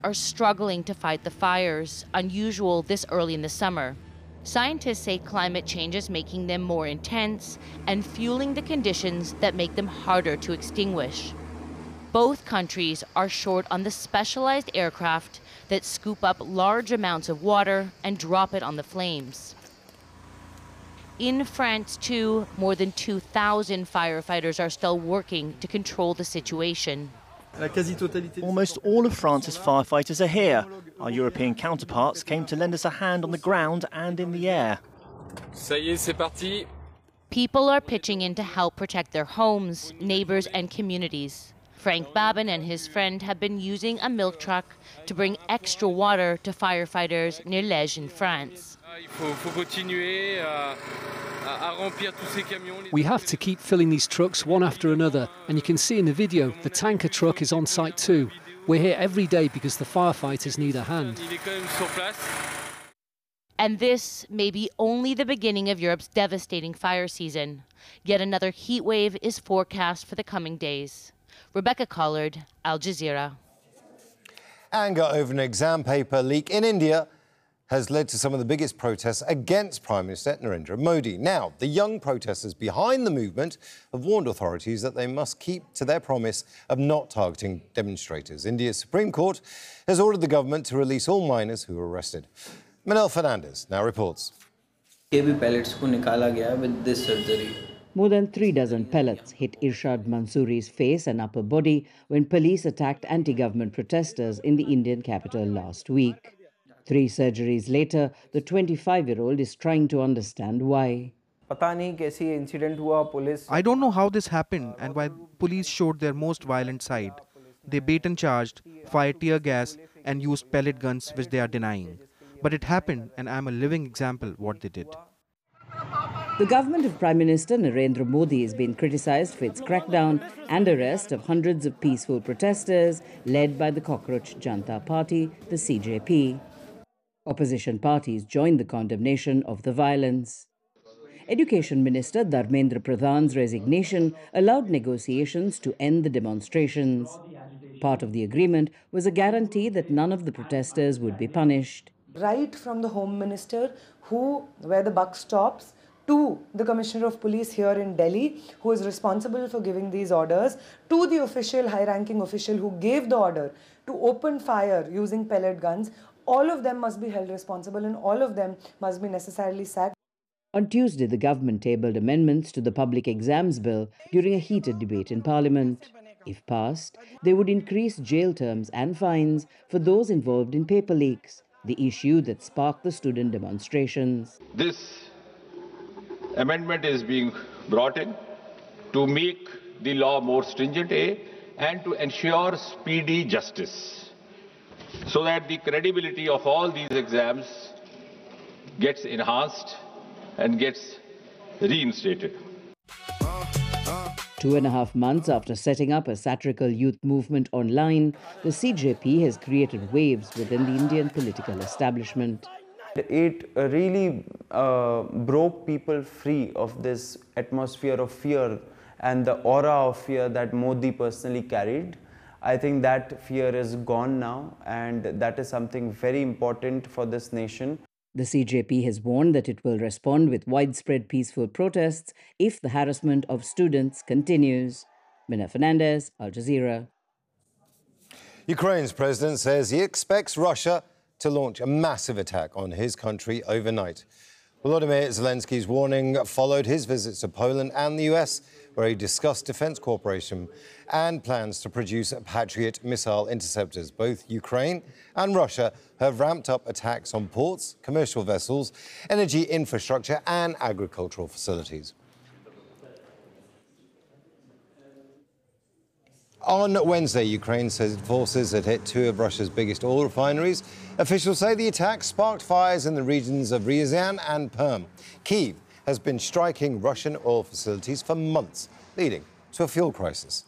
are struggling to fight the fires, unusual this early in the summer. Scientists say climate change is making them more intense and fueling the conditions that make them harder to extinguish. Both countries are short on the specialized aircraft that scoop up large amounts of water and drop it on the flames. In France, too, more than 2,000 firefighters are still working to control the situation. Almost all of France's firefighters are here. Our European counterparts came to lend us a hand on the ground and in the air. Ça y est, c'est parti. People are pitching in to help protect their homes, neighbors, and communities. Frank Babin and his friend have been using a milk truck to bring extra water to firefighters near Liège in France. We have to keep filling these trucks one after another, and you can see in the video the tanker truck is on site too. We're here every day because the firefighters need a hand. And this may be only the beginning of Europe's devastating fire season. Yet another heat wave is forecast for the coming days. Rebecca Collard, Al Jazeera. Anger over an exam paper leak in India has led to some of the biggest protests against Prime Minister Narendra Modi. Now, the young protesters behind the movement have warned authorities that they must keep to their promise of not targeting demonstrators. India's Supreme Court has ordered the government to release all minors who were arrested. Manel Fernandez now reports. With this surgery. More than 36 pellets hit Irshad Mansouri's face and upper body when police attacked anti-government protesters in the Indian capital last week. 3 surgeries later, the 25-year-old is trying to understand why. I don't know how this happened and why police showed their most violent side. They bait and charged, fired tear gas and used pellet guns, which they are denying. But it happened, and I'm a living example what they did. The government of Prime Minister Narendra Modi has been criticized for its crackdown and arrest of hundreds of peaceful protesters led by the Cockroach Janta Party, the CJP. Opposition parties joined the condemnation of the violence. Education Minister Dharmendra Pradhan's resignation allowed negotiations to end the demonstrations. Part of the agreement was a guarantee that none of the protesters would be punished. Right from the Home Minister, where the buck stops, to the Commissioner of Police here in Delhi, who is responsible for giving these orders, to the high-ranking official who gave the order to open fire using pellet guns, all of them must be held responsible and all of them must be necessarily sacked. On Tuesday, the government tabled amendments to the Public Exams Bill during a heated debate in Parliament. If passed, they would increase jail terms and fines for those involved in paper leaks, the issue that sparked the student demonstrations. This amendment is being brought in to make the law more stringent, and to ensure speedy justice, so that the credibility of all these exams gets enhanced and gets reinstated. 2.5 months after setting up a satirical youth movement online, the CJP has created waves within the Indian political establishment. It really broke people free of this atmosphere of fear and the aura of fear that Modi personally carried. I think that fear is gone now, and that is something very important for this nation. The CJP has warned that it will respond with widespread peaceful protests if the harassment of students continues. Mina Fernandez, Al Jazeera. Ukraine's president says he expects Russia to launch a massive attack on his country overnight. Volodymyr Zelensky's warning followed his visits to Poland and the US, where he discussed defense cooperation and plans to produce Patriot missile interceptors. Both Ukraine and Russia have ramped up attacks on ports, commercial vessels, energy infrastructure and agricultural facilities. On Wednesday, Ukraine says forces had hit 2 of Russia's biggest oil refineries. Officials say the attack sparked fires in the regions of Ryazan and Perm. Kyiv has been striking Russian oil facilities for months, leading to a fuel crisis.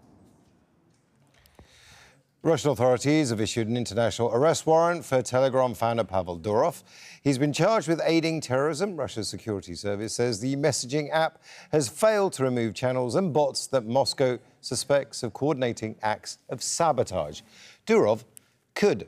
Russian authorities have issued an international arrest warrant for Telegram founder Pavel Durov. He's been charged with aiding terrorism. Russia's security service says the messaging app has failed to remove channels and bots that Moscow suspects of coordinating acts of sabotage. Durov could